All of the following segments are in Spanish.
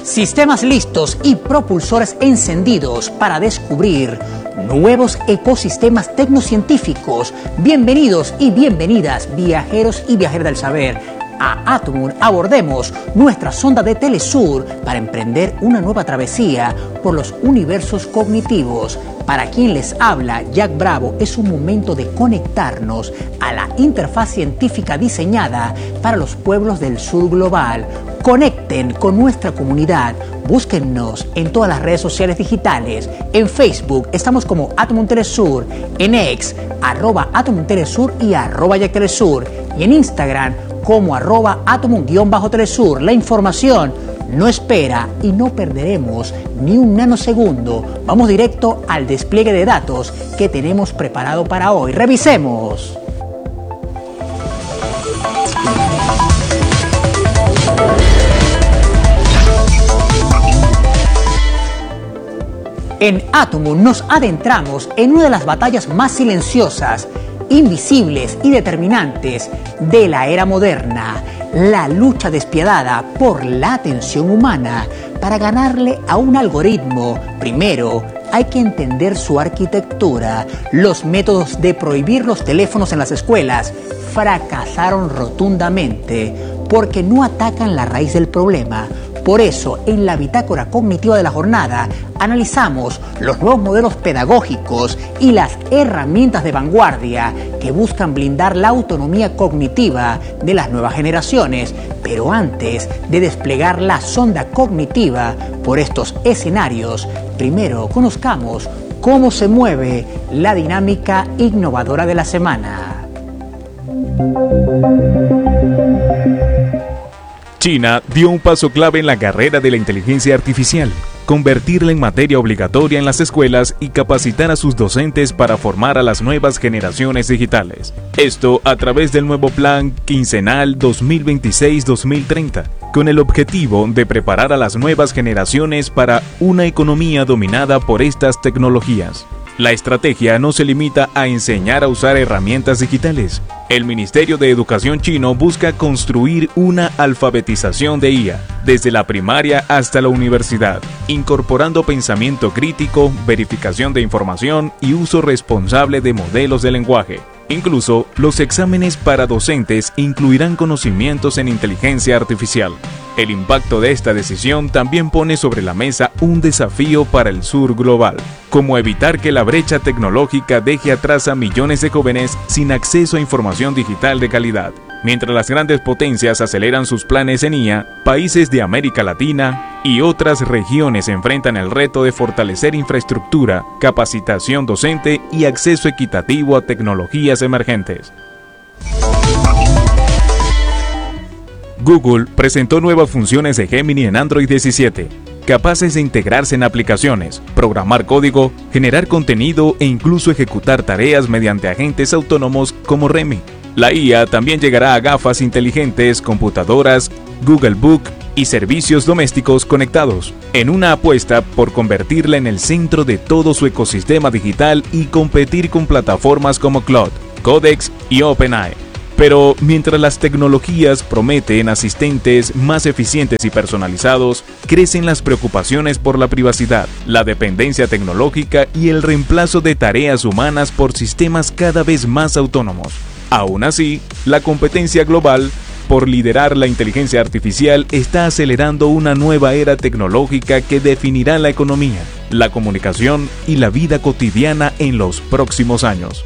Sistemas listos y propulsores encendidos para descubrir nuevos ecosistemas tecnocientíficos. Bienvenidos y bienvenidas, viajeros y viajeras del saber. A Atomoon abordemos nuestra sonda de Telesur para emprender una nueva travesía por los universos cognitivos. Para quien les habla, Jack Bravo, es un momento de conectarnos a la interfaz científica diseñada para los pueblos del sur global. Conecten con nuestra comunidad. Búsquennos en todas las redes sociales digitales. En Facebook estamos como Atomoon Telesur, en X, @Atomoon Telesur y @Jack Telesur, y en Instagram como @Atomoon_Telesur. La información no espera y no perderemos ni un nanosegundo. Vamos directo al despliegue de datos que tenemos preparado para hoy. ¡Revisemos! En Atomoon nos adentramos en una de las batallas más silenciosas, invisibles y determinantes de la era moderna, la lucha despiadada por la atención humana. Para ganarle a un algoritmo, primero hay que entender su arquitectura. Los métodos de prohibir los teléfonos en las escuelas fracasaron rotundamente porque no atacan la raíz del problema. Por eso, en la bitácora cognitiva de la jornada, analizamos los nuevos modelos pedagógicos y las herramientas de vanguardia que buscan blindar la autonomía cognitiva de las nuevas generaciones. Pero antes de desplegar la sonda cognitiva por estos escenarios, primero conozcamos cómo se mueve la dinámica innovadora de la semana. China dio un paso clave en la carrera de la inteligencia artificial, convertirla en materia obligatoria en las escuelas y capacitar a sus docentes para formar a las nuevas generaciones digitales. Esto a través del nuevo Plan Quincenal 2026-2030, con el objetivo de preparar a las nuevas generaciones para una economía dominada por estas tecnologías. La estrategia no se limita a enseñar a usar herramientas digitales. El Ministerio de Educación chino busca construir una alfabetización de IA, desde la primaria hasta la universidad, incorporando pensamiento crítico, verificación de información y uso responsable de modelos de lenguaje. Incluso, los exámenes para docentes incluirán conocimientos en inteligencia artificial. El impacto de esta decisión también pone sobre la mesa un desafío para el sur global, como evitar que la brecha tecnológica deje atrás a millones de jóvenes sin acceso a información digital de calidad. Mientras las grandes potencias aceleran sus planes en IA, países de América Latina y otras regiones enfrentan el reto de fortalecer infraestructura, capacitación docente y acceso equitativo a tecnologías emergentes. Google presentó nuevas funciones de Gemini en Android 17, capaces de integrarse en aplicaciones, programar código, generar contenido e incluso ejecutar tareas mediante agentes autónomos como Remy. La IA también llegará a gafas inteligentes, computadoras, Google Book y servicios domésticos conectados, en una apuesta por convertirla en el centro de todo su ecosistema digital y competir con plataformas como Claude, Codex y OpenAI. Pero mientras las tecnologías prometen asistentes más eficientes y personalizados, crecen las preocupaciones por la privacidad, la dependencia tecnológica y el reemplazo de tareas humanas por sistemas cada vez más autónomos. Aún así, la competencia global por liderar la inteligencia artificial está acelerando una nueva era tecnológica que definirá la economía, la comunicación y la vida cotidiana en los próximos años.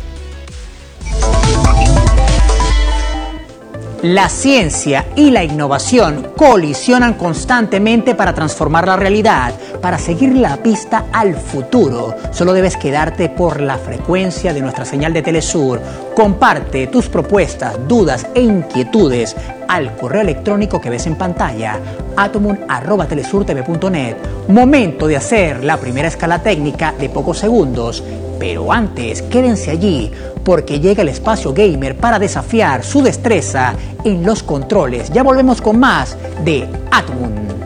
La ciencia y la innovación colisionan constantemente para transformar la realidad, para seguir la pista al futuro. Solo debes quedarte por la frecuencia de nuestra señal de Telesur. Comparte tus propuestas, dudas e inquietudes al correo electrónico que ves en pantalla, atomoon@telesurtv.net. Momento de hacer la primera escala técnica de pocos segundos. Pero antes, quédense allí, porque llega el espacio gamer para desafiar su destreza en los controles. Ya volvemos con más de Atomoon.